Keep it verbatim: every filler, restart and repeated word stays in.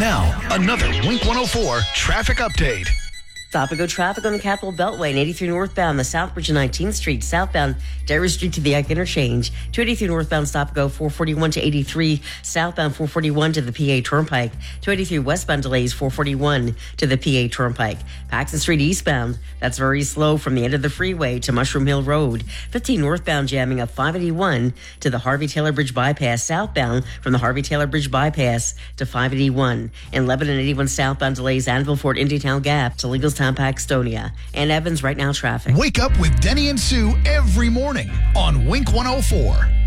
Now, another Wink one oh four traffic update. Stop and go traffic on the Capital Beltway and eighty-three northbound, the South Bridge of nineteenth Street, southbound Derry Street to the Ike Interchange, two eighty-three northbound, stop and go four forty-one to eighty-three, southbound four forty-one to the P A Turnpike, two eighty-three westbound delays four forty-one to the P A Turnpike, Paxton Street eastbound, that's very slow from the end of the freeway to Mushroom Hill Road, fifteen northbound jamming up five eighty-one to the Harvey Taylor Bridge bypass, southbound from the Harvey Taylor Bridge bypass to five eighty-one, and Lebanon eighty-one southbound delays Annville Fort Indiantown Gap to Legalstown Paxtonia, and Evans right now traffic. Wake up with Denny and Sue every morning on Wink one oh four.